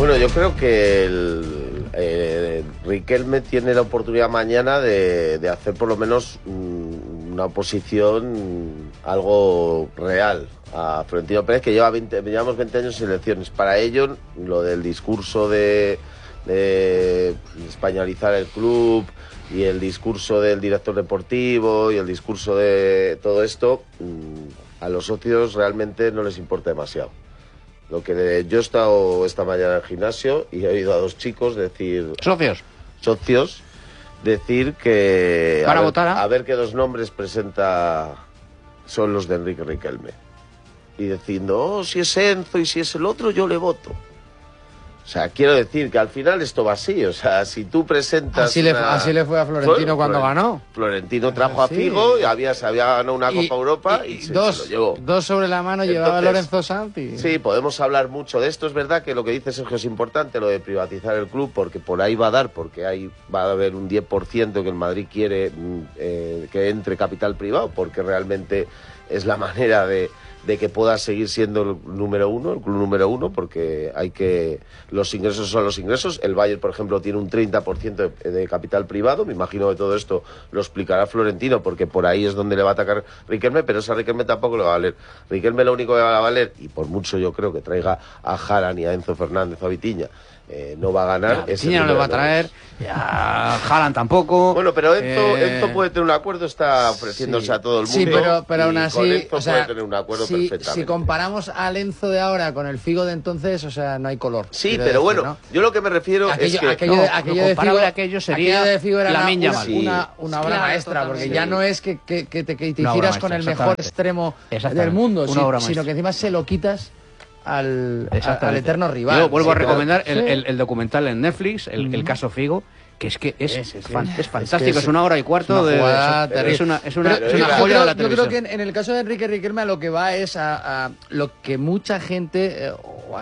Bueno, yo creo que Riquelme tiene la oportunidad mañana de hacer por lo menos una oposición algo real a Florentino Pérez, que llevamos 20 años en elecciones. Para ello, lo del discurso de españolizar el club y el discurso del director deportivo y el discurso de todo esto, a los socios realmente no les importa demasiado. Lo que yo he estado esta mañana en el gimnasio y he oído a dos chicos decir... Socios decir que... Para votar a ver qué dos nombres presenta son los de Enrique Riquelme. Y diciendo, si es Enzo y si es el otro, yo le voto. O sea, quiero decir que al final esto va así. O sea, si tú presentas... Así le fue a Florentino cuando ganó. Florentino trajo a Figo, y se había ganado una Copa Europa y se lo llevó. Dos sobre la mano. Entonces, llevaba Lorenzo Sanz. Sí, podemos hablar mucho de esto. Es verdad que lo que dice Sergio es importante, lo de privatizar el club, porque por ahí va a dar, porque ahí va a haber un 10% que el Madrid quiere que entre capital privado, porque realmente es la manera de que pueda seguir siendo el club número uno, porque los ingresos son los ingresos. El Bayern, por ejemplo, tiene un 30% de capital privado. Me imagino que todo esto lo explicará Florentino, porque por ahí es donde le va a atacar Riquelme, pero esa Riquelme tampoco le va a valer. Riquelme lo único que va a valer, y por mucho yo creo que traiga a Haaland y a Enzo Fernández o a Vitinha, no va a ganar. Vitinha no le va a traer, a Haaland tampoco. Bueno, pero Enzo puede tener un acuerdo, está ofreciéndose a todo el mundo. Sí, pero aún así, Enzo puede tener un acuerdo perfectamente. Si comparamos al Enzo de ahora con el Figo de entonces, o sea, no hay color. Sí, pero decir, bueno, ¿no? Yo lo que me refiero es que... Aquello de Figo era una obra maestra, totalmente. porque ya no es que te hicieras con el mejor extremo del mundo, sino que encima se lo quitas al eterno rival. Yo vuelvo a recomendar el documental en Netflix, el caso Figo, que es fantástico, es 1 hora y cuarto es una joya de la televisión. Yo creo que en el caso de Enrique Riquelme a lo que va es a lo que mucha gente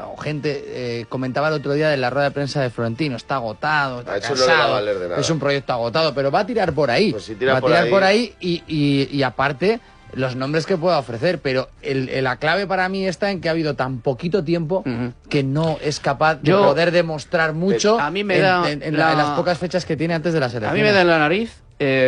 comentaba el otro día de la rueda de prensa de Florentino. Está agotado, está cansado, no le va a valer de nada. Es un proyecto agotado, pero va a tirar por ahí. Pues si va a tirar por ahí y aparte los nombres que pueda ofrecer, pero la clave para mí está en que ha habido tan poquito tiempo que no es capaz de poder demostrar mucho a mí me da en las pocas fechas que tiene antes de la selección. A mí me da en la nariz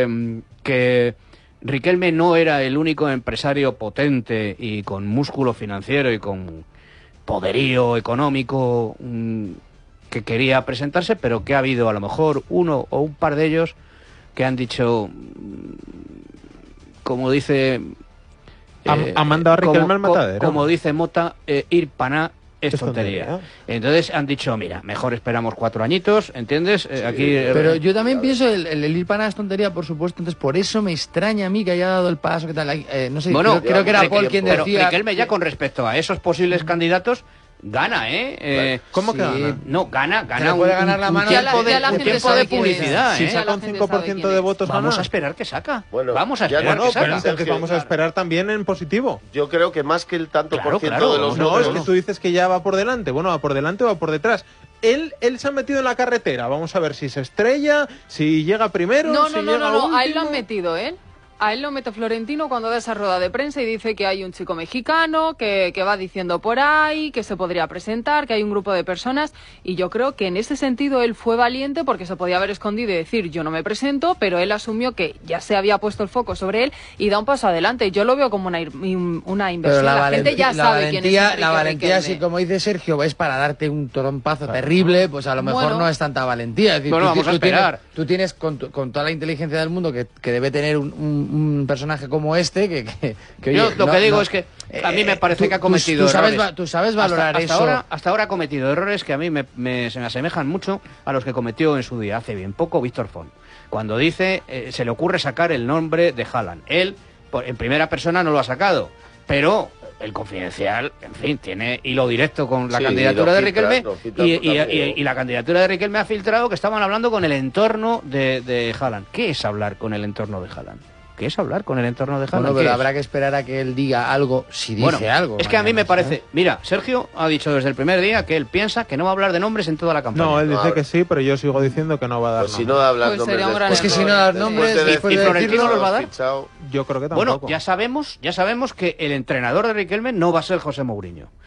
que Riquelme no era el único empresario potente y con músculo financiero y con poderío económico que quería presentarse, pero que ha habido a lo mejor uno o un par de ellos que han dicho... Como dice... ha mandado a Riquelme al matadero. Como dice Mota, ir paná es tontería. Entonces han dicho, mira, mejor esperamos 4 añitos, ¿entiendes? Aquí. Pero yo también pienso el ir paná es tontería, por supuesto. Entonces por eso me extraña a mí que haya dado el paso. ¿Qué tal? No sé, bueno, creo que era Paul quien decía... Pero Riquelme ya con respecto a esos posibles candidatos... Gana, ¿Cómo que gana? No, gana puede ganar la mano un tiempo de publicidad, Si saca un 5% de votos, vamos a esperar que saca. Bueno, vamos a esperar que saca. Pero entonces vamos a esperar también en positivo. Yo creo que más que el tanto por ciento de los números... No, es que tú dices que ya va por delante. Bueno, va por delante o va por detrás. Él se ha metido en la carretera. Vamos a ver si se estrella, si llega primero, No, último. a él lo han metido, ¿eh? A él lo mete Florentino cuando da esa rueda de prensa y dice que hay un chico mexicano que va diciendo por ahí, que se podría presentar, que hay un grupo de personas, y yo creo que en ese sentido él fue valiente porque se podía haber escondido y decir yo no me presento, pero él asumió que ya se había puesto el foco sobre él y da un paso adelante. Yo lo veo como una inversión. La gente ya sabe quién es Enrique La valentía, Riquelme. si como dice Sergio, es para darte un trompazo terrible, pues a lo mejor no es tanta valentía. Es decir, vamos a esperar. Tú tienes con toda la inteligencia del mundo que debe tener un personaje como este que yo lo que digo es que a mí me parece que ha cometido errores. Tú sabes valorar eso. Hasta ahora ha cometido errores que a mí se me asemejan mucho a los que cometió en su día, hace bien poco, Víctor Font. Cuando dice, se le ocurre sacar el nombre de Haaland. Él, en primera persona no lo ha sacado, pero el Confidencial, en fin, tiene hilo directo con la candidatura de Riquelme y la candidatura de Riquelme ha filtrado que estaban hablando con el entorno de Haaland. ¿Qué es hablar con el entorno de Haaland? ¿Qué es hablar con el entorno de Haaland? Bueno, pero habrá que esperar a que él diga algo, si dice algo. Es que a mí me parece... Mira, Sergio ha dicho desde el primer día que él piensa que no va a hablar de nombres en toda la campaña. No, él dice que sí, pero yo sigo diciendo que no va a dar nombres. Si no da hablar nombres... Es que si no da nombres... ¿Y Florentino los va a dar? Yo creo que tampoco. Bueno, ya sabemos que el entrenador de Riquelme no va a ser José Mourinho.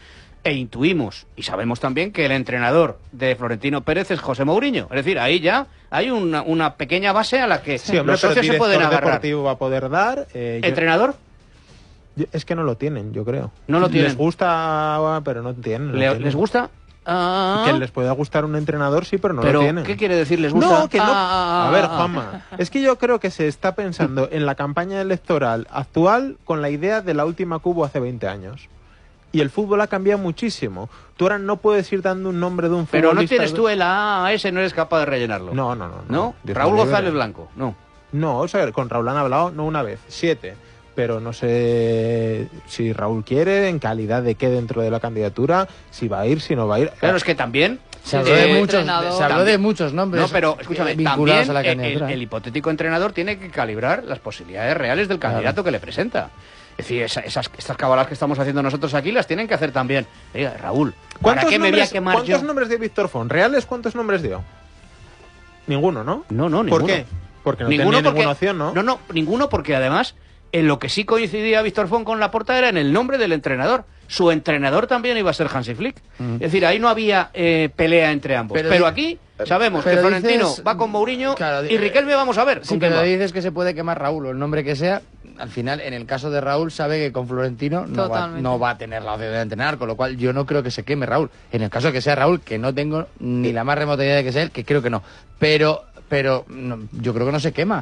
E intuimos y sabemos también que el entrenador de Florentino Pérez es José Mourinho. Es decir, ahí ya hay una pequeña base a la que los socios se pueden agarrar. Deportivo va a poder dar. ¿Entrenador? Es que no lo tienen, yo creo. No lo tienen. Les gusta, pero no tienen. ¿Les gusta? Que les pueda gustar un entrenador, sí, pero no lo tienen. ¿Qué quiere decir les gusta? No, que no. A ver, Juanma, es que yo creo que se está pensando en la campaña electoral actual con la idea de la última que hubo hace 20 años. Y el fútbol ha cambiado muchísimo. Tú ahora no puedes ir dando un nombre de un futbolista. Pero no tienes tú el A ese, no eres capaz de rellenarlo. No. Raúl González Blanco, no. No, o sea, con Raúl han hablado, no una vez, 7. Pero no sé si Raúl quiere, en calidad de qué dentro de la candidatura, si va a ir, si no va a ir. Claro, es que también se habló de muchos nombres. No, pero escúchame, también el hipotético entrenador tiene que calibrar las posibilidades reales del candidato que le presenta. Es decir, estas cabalas que estamos haciendo nosotros aquí las tienen que hacer también. Oiga, Raúl, ¿para qué me voy a quemar yo? ¿Cuántos nombres dio Víctor Font? ¿Reales cuántos nombres dio? Ninguno, ¿no? No, ninguno. ¿Por qué? Porque no tenía ninguna opción, ¿no? No, ninguno, porque además en lo que sí coincidía Víctor Font con Laporta era en el nombre del entrenador. Su entrenador también iba a ser Hansi Flick. Es decir, ahí no había pelea entre ambos. Pero aquí sabemos que Florentino va con Mourinho, claro, y Riquelme vamos a ver. Sí, pero dices que se puede quemar Raúl o el nombre que sea. Al final, en el caso de Raúl, sabe que con Florentino no va a tener la opción de entrenar, con lo cual yo no creo que se queme Raúl. En el caso de que sea Raúl, que no tengo ni la más remota idea de que sea él, que creo que no. Pero no, yo creo que no se quema.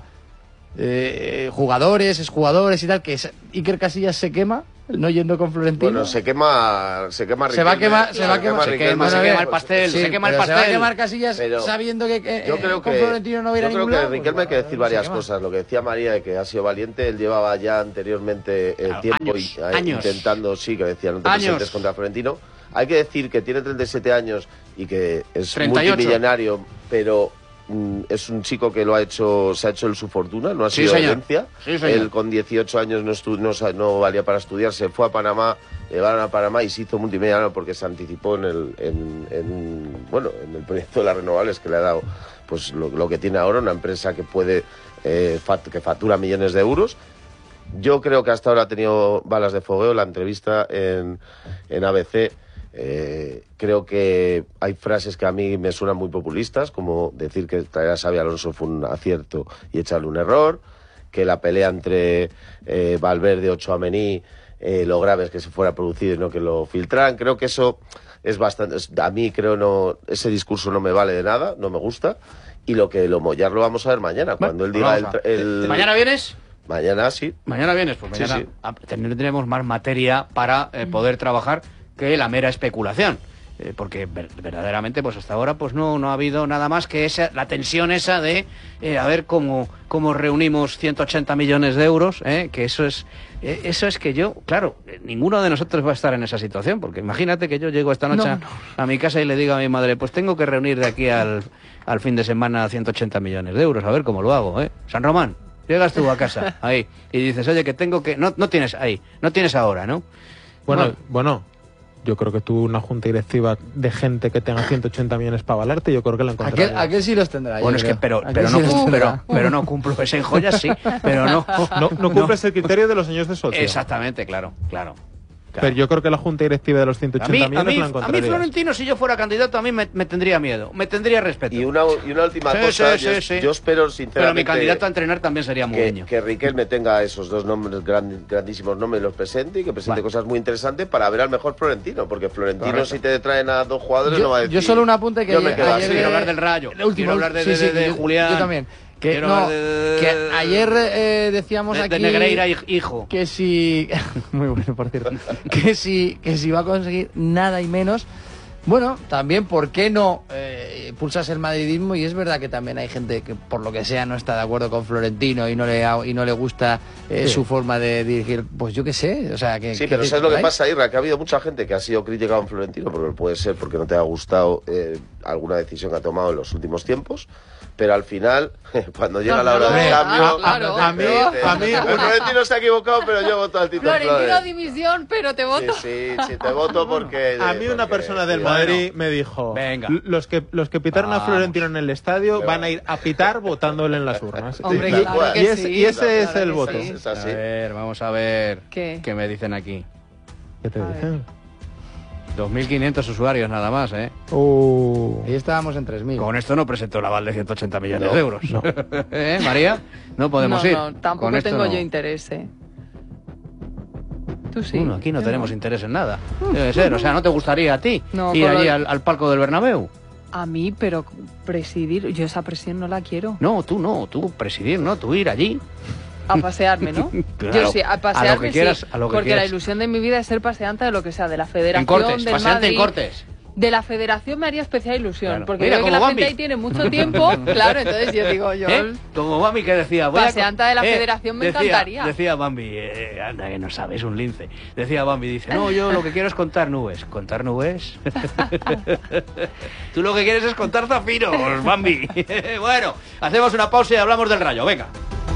Jugadores, exjugadores y tal, que Iker Casillas se quema no yendo con Florentino. Bueno, se quema se va a quemar el pastel, sí, se quema el pastel. Se va a quemar Casillas sabiendo que yo creo con Florentino no va a ir a ningún lado. Yo creo que Riquelme hay que decir varias cosas. Lo que decía María de que ha sido valiente, él llevaba ya anteriormente tiempo intentando, sí, que decía, no te presentes contra Florentino. Hay que decir que tiene 37 años y que es 38. multimillonario, pero es un chico que se ha hecho el su fortuna, no ha sido herencia. Él con 18 años no valía para estudiar, se fue a Panamá, le llevaron a Panamá y se hizo multimillonario porque se anticipó en el proyecto de las renovables, que le ha dado pues lo que tiene ahora, una empresa que puede que factura millones de euros. Yo creo que hasta ahora ha tenido balas de fogueo. La entrevista en ABC, creo que hay frases que a mí me suenan muy populistas, como decir que traer a Xabi Alonso fue un acierto y echarle un error, que la pelea entre Valverde o Tchouaméni, lo grave es que se fuera producido y no que lo filtraran. Creo que eso es bastante... A mí ese discurso no me vale de nada, no me gusta, y lo ya lo vamos a ver mañana, cuando él diga ¿Mañana vienes? Mañana sí. Mañana vienes, pues mañana sí. Tendremos más materia para poder trabajar que la mera especulación, porque verdaderamente pues hasta ahora pues no ha habido nada más que la tensión esa de a ver cómo reunimos 180 millones de euros, que eso es que yo, claro, ninguno de nosotros va a estar en esa situación, porque imagínate que yo llego esta noche a mi casa y le digo a mi madre, pues tengo que reunir de aquí al fin de semana 180 millones de euros, a ver cómo lo hago, San Román, llegas tú a casa ahí y dices, oye, que tengo que... No tienes ahí, no tienes ahora, ¿no? Bueno, yo creo que tú, una junta directiva de gente que tenga 180 millones para avalarte, yo creo que la encontrarás. ¿A qué sí los tendrá? Bueno, es que pero no cumplo ese en joyas, sí, pero no cumples el criterio de los señores de socio. Exactamente, claro. Pero yo creo que la junta directiva de los 180 millones la encontraría. A mí Florentino, si yo fuera candidato, a mí me tendría miedo, me tendría respeto. Y una última cosa, yo espero sinceramente... Pero mi candidato a entrenar también sería Mourinho. Que Riquelme tenga esos dos nombres, grandísimos nombres, los presente y que presente cosas muy interesantes para ver al mejor Florentino, porque Florentino, correcto, si te traen a dos jugadores no va a decir... Yo solo un apunte que quiero hablar del Rayo, quiero hablar de Julián... Yo también. Que ayer decíamos aquí... De Negreira, hijo. Que si... Muy bueno, por cierto. que si va a conseguir nada y menos... Bueno, también, ¿por qué no pulsas el madridismo? Y es verdad que también hay gente que, por lo que sea, no está de acuerdo con Florentino y no le gusta su forma de dirigir. Pues yo qué sé, o sea... Sí, pero ¿sabes lo que pasa, Irra? Que ha habido mucha gente que ha sido crítica con Florentino, porque puede ser porque no te ha gustado alguna decisión que ha tomado en los últimos tiempos, pero al final, cuando llega la hora del cambio... A mí Florentino se ha equivocado, pero yo voto al Tito Flores. Florentino dimisión, pero te voto. Sí, te voto porque... A mí una persona del Madrid me dijo, venga, los que pitaron a Florentino en el estadio van a ir a pitar votándole en las urnas. Hombre, claro que sí. Y ese es el voto. Sí. A ver, vamos a ver qué me dicen aquí. ¿Qué te dicen? 2.500 usuarios nada más, ¿eh? Y estábamos en 3.000. Con esto no presentó el aval de 180 millones de euros. No. María? No podemos ir. No, tampoco tengo yo interés, Tú sí. Aquí no tenemos interés en nada. Debe ser, o sea, ¿no te gustaría a ti ir allí al palco del Bernabéu? A mí, pero presidir, yo esa presión no la quiero. No, tú presidir, ¿no? Tú ir allí. A pasearme, ¿no? Claro, yo sí, a pasearme, a lo que quieras, sí, a lo que porque quieras. La ilusión de mi vida es ser paseante de lo que sea, de la Federación, en Cortes, del paseante Madrid. en Cortes. De la Federación me haría especial ilusión, Claro. porque Mira, veo que como la Bambi. gente ahí tiene mucho tiempo, claro, entonces yo digo, Como Bambi que decía... Paseanta de la Federación me encantaría. Decía Bambi, anda que no sabes, un lince. Decía Bambi, dice, no, yo lo que quiero es contar nubes. ¿Contar nubes? Tú lo que quieres es contar zafiros, Bambi. Bueno, hacemos una pausa y hablamos del Rayo, venga.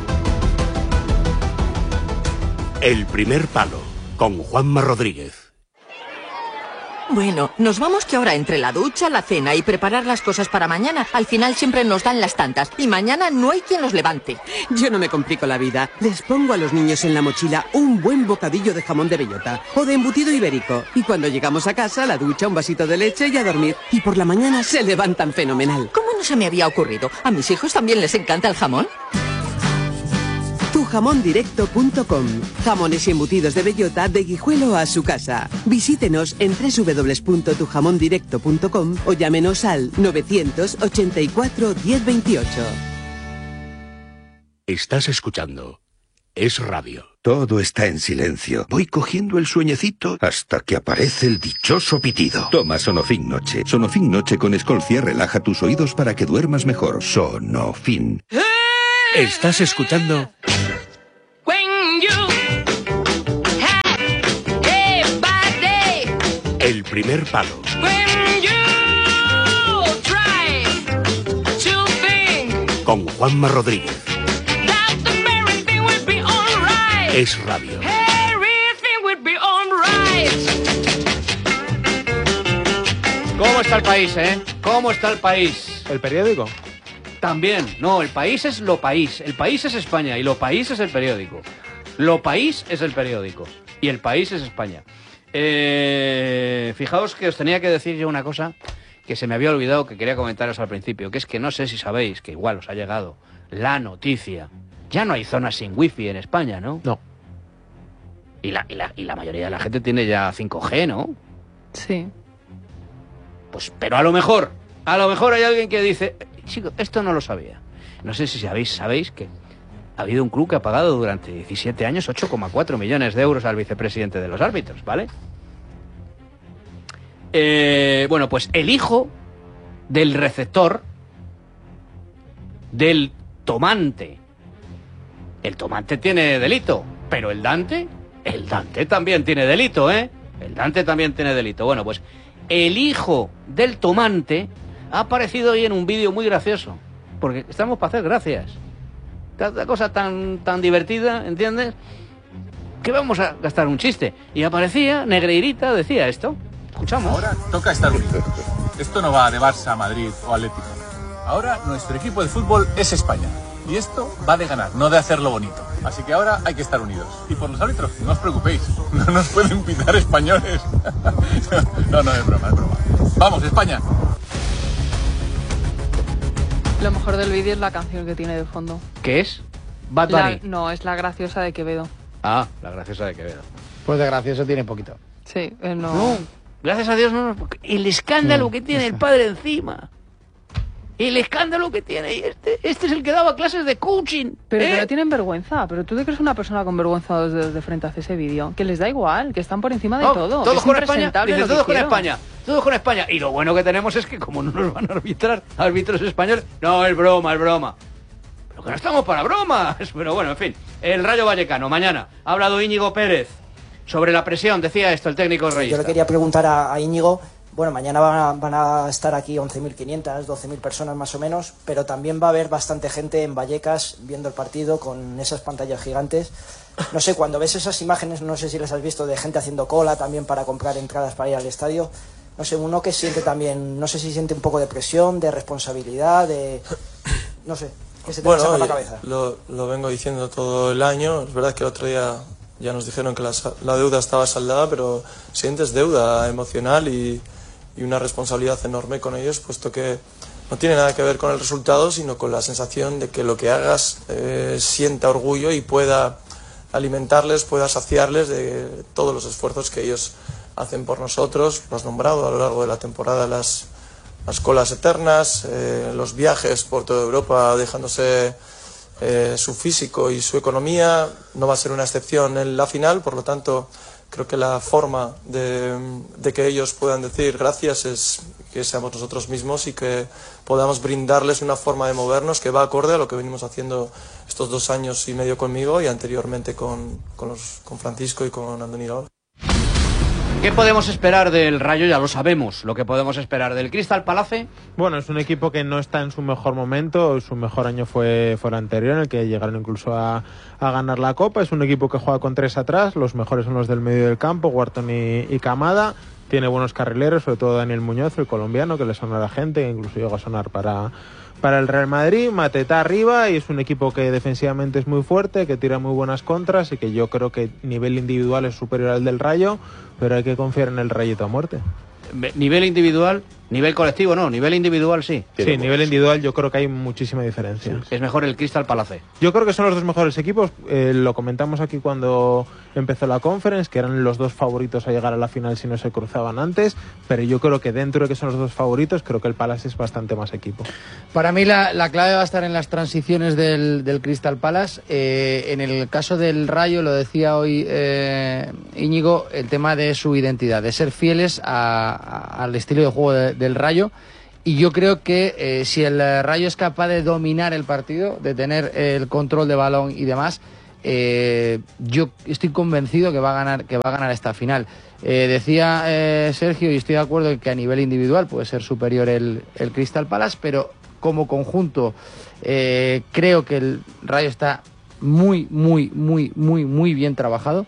El primer palo, con Juanma Rodríguez. Bueno, nos vamos que ahora entre la ducha, la cena y preparar las cosas para mañana, al final siempre nos dan las tantas y mañana no hay quien los levante. Yo no me complico la vida. Les pongo a los niños en la mochila un buen bocadillo de jamón de bellota o de embutido ibérico. Y cuando llegamos a casa, la ducha, un vasito de leche y a dormir. Y por la mañana se levantan fenomenal. ¿Cómo no se me había ocurrido? ¿A mis hijos también les encanta el jamón? Tujamondirecto.com. Jamones y embutidos de bellota de Guijuelo a su casa. Visítenos en www.tujamondirecto.com o llámenos al 984 1028. Estás escuchando Es Radio. Todo está en silencio. Voy cogiendo el sueñecito hasta que aparece el dichoso pitido. Toma Sonofin Noche. Sonofin Noche con Escolcia relaja tus oídos para que duermas mejor. Sonofin. Estás escuchando... El primer palo. Con Juanma Rodríguez. Es Radio. ¿Cómo está el país, ¿Cómo está el país? ¿El periódico? También. No, el país es lo país. El país es España y lo país es el periódico. Lo país es el periódico y el país es España. Fijaos que os tenía que decir yo una cosa que se me había olvidado, que quería comentaros al principio, que es que no sé si sabéis, que igual os ha llegado la noticia. Ya no hay zonas sin wifi en España, ¿no? No. Y la mayoría de la gente tiene ya 5G, ¿no? Sí. Pues, pero a lo mejor hay alguien que dice, chico, esto no lo sabía. No sé si sabéis que ha habido un club que ha pagado durante 17 años 8,4 millones de euros al vicepresidente de los árbitros, ¿vale? Bueno, pues el hijo del receptor del tomante. El tomante tiene delito, pero el Dante también tiene delito, ¿eh? El Dante también tiene delito. Bueno, pues el hijo del tomante ha aparecido hoy en un vídeo muy gracioso, porque estamos para hacer gracias. Cada cosa tan divertida, ¿entiendes? Que vamos a gastar un chiste. Y aparecía, Negreirita decía esto. Escuchamos. Ahora toca estar unidos. Esto no va de Barça, Madrid o Atlético. Ahora nuestro equipo de fútbol es España. Y esto va de ganar, no de hacerlo bonito. Así que ahora hay que estar unidos. Y por los árbitros, no os preocupéis. No nos pueden pitar españoles. No, es broma, es broma. ¡Vamos, España! Lo mejor del vídeo es la canción que tiene de fondo. ¿Qué es? Bad Bunny. No, es La Graciosa de Quevedo. Ah, La Graciosa de Quevedo. Pues de gracioso tiene poquito. Sí, no. No, gracias a Dios no. El escándalo que tiene el padre encima. El escándalo que tiene. Y este es el que daba clases de coaching. Pero que no tienen vergüenza. Pero tú te crees una persona con vergüenza de frente hace ese vídeo. Que les da igual, que están por encima de todo. Todos con España. Dice, todos con quiero. España. Todos con España. Y lo bueno que tenemos es que como no nos van a arbitrar árbitros españoles, no, es broma, es broma. Pero que no estamos para bromas. Pero bueno, en fin. El Rayo Vallecano. Mañana ha hablado Íñigo Pérez sobre la presión. Decía esto el técnico reyista. Yo le quería preguntar a Íñigo. Bueno, mañana van a estar aquí 11.500, 12.000 personas más o menos, pero también va a haber bastante gente en Vallecas viendo el partido con esas pantallas gigantes. No sé, cuando ves esas imágenes, no sé si las has visto, de gente haciendo cola también para comprar entradas para ir al estadio. No sé, uno que siente también, no sé si siente un poco de presión, de responsabilidad, no sé, que se te pasa por la cabeza. Lo vengo diciendo todo el año. Es verdad que el otro día ya nos dijeron que la deuda estaba saldada, pero sientes deuda emocional y una responsabilidad enorme con ellos, puesto que no tiene nada que ver con el resultado, sino con la sensación de que lo que hagas sienta orgullo y pueda alimentarles, pueda saciarles de todos los esfuerzos que ellos hacen por nosotros. Lo has nombrado a lo largo de la temporada, las colas eternas, los viajes por toda Europa dejándose su físico y su economía. No va a ser una excepción en la final, por lo tanto creo que la forma de que ellos puedan decir gracias es que seamos nosotros mismos y que podamos brindarles una forma de movernos que va acorde a lo que venimos haciendo estos 2 años y medio conmigo y anteriormente con Francisco y con Andoni Iraola. ¿Qué podemos esperar del Rayo? Ya lo sabemos. Lo que podemos esperar del Crystal Palace. Bueno, es un equipo que no está en su mejor momento. Su mejor año fue el anterior, en el que llegaron incluso a ganar la Copa. Es un equipo que juega con 3 atrás. Los mejores son los del medio del campo, Wharton y Kamada. Tiene buenos carrileros, sobre todo Daniel Muñoz, el colombiano, que le suena a la gente, que incluso llegó a sonar para el Real Madrid. Mateta arriba, y es un equipo que defensivamente es muy fuerte, que tira muy buenas contras y que yo creo que nivel individual es superior al del Rayo, pero hay que confiar en el Rayito a muerte. Nivel individual, nivel colectivo no, nivel individual sí. Sí, nivel individual yo creo que hay muchísima diferencia. Es mejor el Crystal Palace. Yo creo que son los 2 mejores equipos. Lo comentamos aquí cuando empezó la Conference, que eran los 2 favoritos a llegar a la final si no se cruzaban antes, pero yo creo que dentro de que son los 2 favoritos, creo que el Palace es bastante más equipo. Para mí la clave va a estar en las transiciones del Crystal Palace. En el caso del Rayo, lo decía hoy Íñigo, el tema de su identidad, de ser fieles al estilo de juego del Rayo. Y yo creo que si el Rayo es capaz de dominar el partido, de tener el control de balón y demás, yo estoy convencido que va a ganar esta final. Decía Sergio, y estoy de acuerdo, que a nivel individual puede ser superior el Crystal Palace, pero como conjunto creo que el Rayo está muy bien trabajado.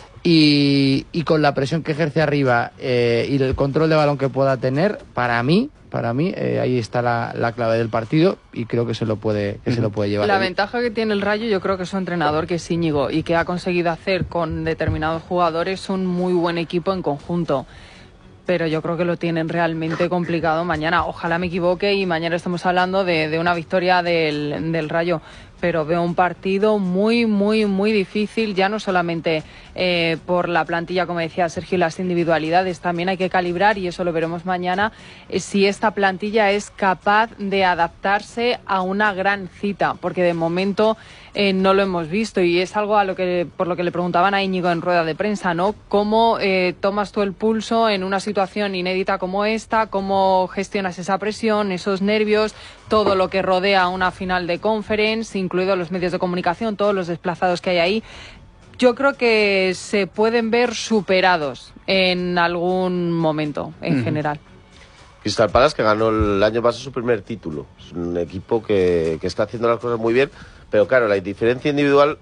Y con la presión que ejerce arriba y el control de balón que pueda tener, para mí ahí está la clave del partido, y creo que se lo puede llevar. La ventaja que tiene el Rayo, yo creo que su entrenador, que es Íñigo, y que ha conseguido hacer con determinados jugadores un muy buen equipo en conjunto. Pero yo creo que lo tienen realmente complicado mañana. Ojalá me equivoque y mañana estamos hablando de una victoria del Rayo. Pero veo un partido muy difícil, ya no solamente por la plantilla, como decía Sergio, y las individualidades. También hay que calibrar, y eso lo veremos mañana, si esta plantilla es capaz de adaptarse a una gran cita, porque de momento no lo hemos visto, y es algo por lo que le preguntaban a Íñigo en rueda de prensa, ¿no? ¿Cómo tomas tú el pulso en una situación inédita como esta? ¿Cómo gestionas esa presión, esos nervios, todo lo que rodea una final de Conference, incluidos los medios de comunicación, todos los desplazados que hay ahí? Yo creo que se pueden ver superados en algún momento, en general. Crystal Palace, que ganó el año pasado su primer título. Es un equipo que está haciendo las cosas muy bien, pero claro, la diferencia individual,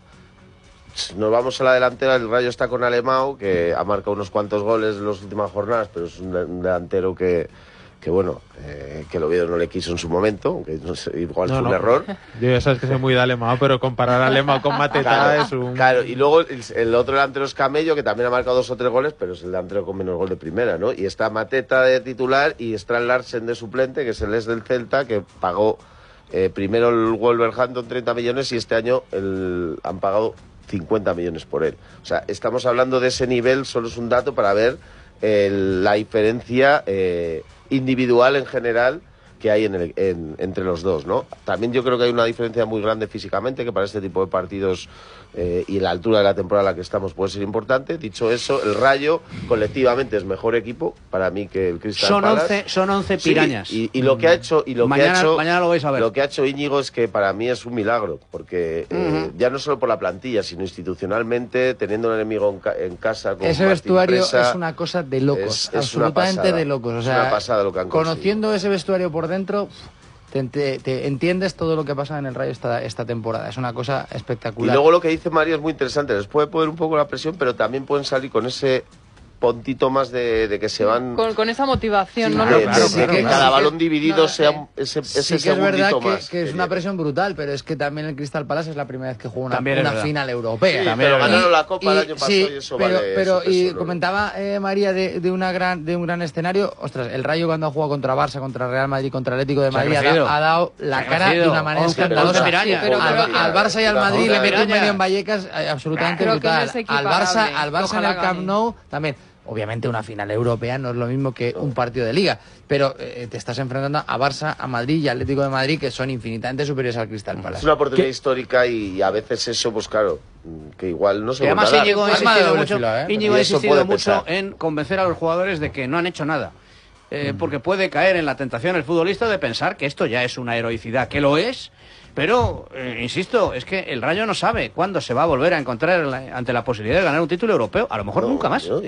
si nos vamos a la delantera, el Rayo está con Alemão, que ha marcado unos cuantos goles en las últimas jornadas, pero es un delantero que bueno, que el Oviedo no le quiso en su momento, aunque no sé, igual fue un error. Yo ya sabes que soy muy de Alemão, pero comparar a Alemão con Mateta es un... Claro, y luego el otro delantero es Camello, que también ha marcado 2 o 3 goles, pero es el delantero con menos gol de primera, ¿no? Y está Mateta de titular y Strand Larsen de suplente, que es el ex del Celta, que pagó primero el Wolverhampton 30 millones y este año han pagado 50 millones por él. O sea, estamos hablando de ese nivel, solo es un dato para ver la diferencia individual en general que hay entre los dos, ¿no? También yo creo que hay una diferencia muy grande físicamente, que para este tipo de partidos y la altura de la temporada en la que estamos puede ser importante. Dicho eso, el Rayo colectivamente es mejor equipo para mí que el Crystal Palace. Son 11 pirañas. Sí, y lo que ha hecho mañana lo vais a ver. Lo que ha hecho Íñigo es que para mí es un milagro, porque ya no solo por la plantilla, sino institucionalmente, teniendo un enemigo en casa con ese vestuario es una cosa de locos, absolutamente de locos. O sea, es una pasada lo que han conociendo conseguido. Ese vestuario por dentro, te entiendes todo lo que pasa en el Rayo esta temporada. Es una cosa espectacular. Y luego lo que dice María es muy interesante. Les puede poner un poco la presión, pero también pueden salir con ese puntito más de que se van... Con esa motivación, sí, ¿no? De que cada balón dividido sea ese sí que es verdad que es una presión brutal, pero es que también el Crystal Palace es la primera vez que juega una final europea. Sí, pero ganaron la Copa el año pasado y eso pero y comentaba María de un gran escenario. Ostras, el Rayo cuando ha jugado contra Barça, contra Real Madrid, contra Atlético de Madrid ha dado la cara de una manera escandalosa. Al Barça y al Madrid le mete un medio en Vallecas absolutamente brutal. Al Barça en el Camp Nou también. Obviamente una final europea no es lo mismo que un partido de liga, pero te estás enfrentando a Barça, a Madrid y Atlético de Madrid, que son infinitamente superiores al Crystal Palace. Es una oportunidad histórica y a veces eso, pues claro, que igual no se vuelve a dar. Íñigo ha insistido mucho en convencer a los jugadores de que no han hecho nada. Porque puede caer en la tentación el futbolista de pensar que esto ya es una heroicidad, que lo es. Pero, insisto, es que el Rayo no sabe cuándo se va a volver a encontrar ante la posibilidad de ganar un título europeo. A lo mejor nunca más. Lo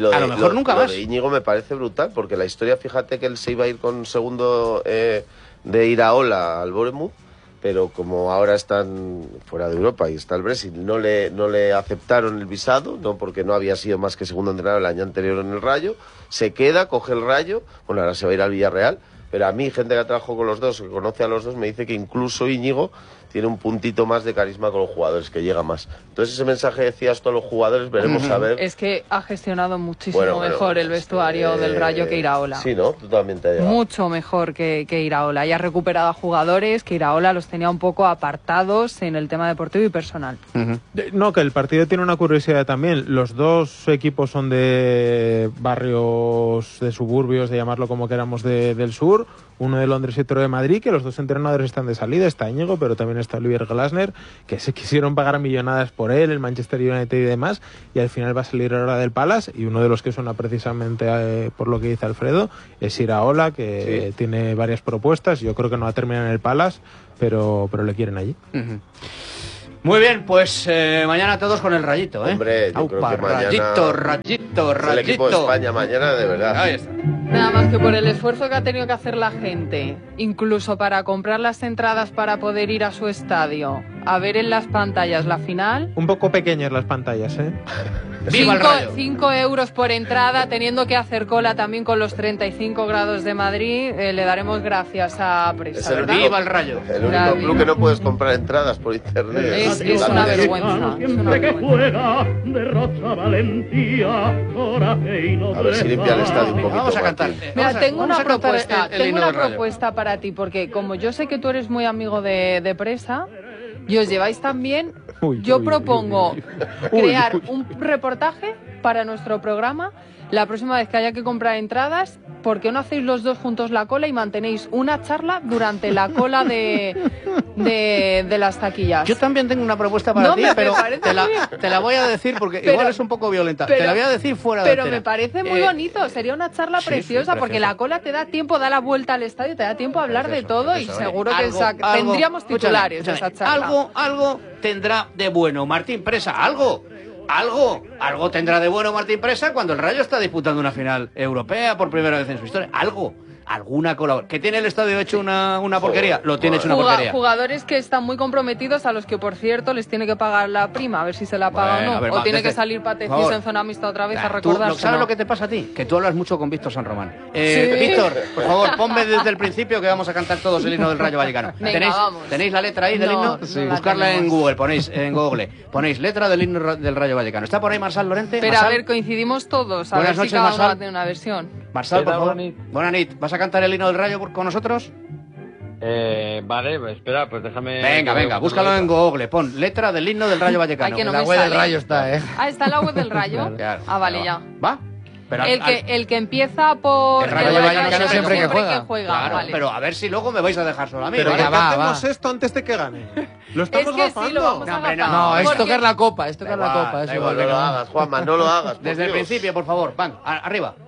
de Íñigo me parece brutal, porque la historia, fíjate que él se iba a ir con segundo de Iraola al Bournemouth, pero como ahora están fuera de Europa y está el Brexit, no le aceptaron el visado, no porque no había sido más que segundo entrenador el año anterior en el Rayo. Se queda, coge el Rayo, bueno, ahora se va a ir al Villarreal. Pero a mí, gente que ha trabajado con los dos, que conoce a los dos, me dice que incluso Íñigo tiene un puntito más de carisma con los jugadores, que llega más. Entonces ese mensaje decías tú a los jugadores, veremos a ver. Es que ha gestionado muchísimo mejor el vestuario del Rayo que Iraola. Sí, ¿no? Totalmente ha llegado. Mucho mejor que Iraola. Y ha recuperado a jugadores que Iraola los tenía un poco apartados en el tema deportivo y personal. No, que el partido tiene una curiosidad también. Los dos equipos son de barrios, de suburbios, de llamarlo como queramos, del sur. Uno de Londres y otro de Madrid, que los dos entrenadores están de salida. Está Íñigo, pero también está Oliver Glasner, que se quisieron pagar millonadas por él, el Manchester United y demás, y al final va a salir ahora del Palace, y uno de los que suena precisamente por lo que dice Alfredo es Iraola, que tiene varias propuestas. Yo creo que no va a terminar en el Palace, pero le quieren allí. Muy bien, pues mañana todos con el Rayito, ¿eh? Hombre, yo creo que mañana... Rayito. El equipo de España mañana, de verdad. Ahí está. Nada más que por el esfuerzo que ha tenido que hacer la gente, incluso para comprar las entradas para poder ir a su estadio, a ver en las pantallas la final. Un poco pequeñas las pantallas, ¿eh? 5 euros por entrada, teniendo que hacer cola también con los 35 grados de Madrid. Le daremos gracias a Presa, ¿verdad? ¡Viva el Rayo! El único club que no puedes comprar entradas por internet. Es una vergüenza. A ver si limpia el estadio un poquito. Vamos a cantar. Mira, tengo una propuesta para ti, porque como yo sé que tú eres muy amigo de Presa y os lleváis tan bien, yo propongo crear un reportaje para nuestro programa. La próxima vez que haya que comprar entradas, ¿por qué no hacéis los dos juntos la cola y mantenéis una charla durante la cola de las taquillas? Yo también tengo una propuesta para ti, pero te la voy a decir porque igual es un poco violenta. Te la voy a decir fuera de antena. Pero me parece muy bonito, sería una charla preciosa, porque la cola te da tiempo, da la vuelta al estadio, te da tiempo a hablar de todo y seguro que tendríamos titulares de esa charla. Algo tendrá de bueno Martín Presa, algo tendrá de bueno Martín Presa cuando el Rayo está disputando una final europea por primera vez en su historia. Alguna colaboración. ¿Que tiene el estadio hecho una porquería? Lo tiene hecho una porquería. Jugadores que están muy comprometidos, a los que, por cierto, les tiene que pagar la prima, a ver si se la paga o no. O tiene que salir Patecís en zona mixta otra vez a recordárselo. ¿Sabes lo que te pasa a ti? Que tú hablas mucho con Víctor San Román. Víctor, por favor, ponme desde el principio que vamos a cantar todos el himno del Rayo Vallecano. ¿Tenéis la letra ahí del himno? Buscarla en Google, ponéis letra del himno del Rayo Vallecano. ¿Está por ahí Marsal Lorente? Pero a ver, coincidimos todos. A ver si cada uno de una versión. Marsal, por favor. Buenas noches. ¿Vas a cantar el himno del Rayo con nosotros? Vale, pues espera, pues déjame... Venga, búscalo en Google, pon letra del himno del Rayo Vallecano. Ay, que no la web del Rayo está, ¿eh? Ah, ¿está la web del Rayo? Claro, vale, ya. ¿Va? Pero el que empieza por... El Rayo Vallecano siempre que juega. Claro, vale. Pero a ver si luego me vais a dejar sola a mí. Pero ¿vale? hacemos esto antes de que gane. Lo estamos gafando. Sí, lo vamos a gafar. No, es tocar la copa, es tocar la copa. No lo hagas, Juanma, no lo hagas. Desde el principio, por favor, van, arriba.